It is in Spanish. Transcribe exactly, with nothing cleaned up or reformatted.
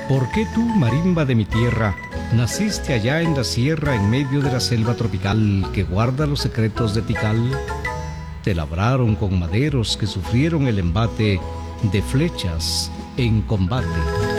¿Por qué tú, marimba de mi tierra, naciste allá en la sierra en medio de la selva tropical que guarda los secretos de Tikal? Te labraron con maderos que sufrieron el embate de flechas en combate.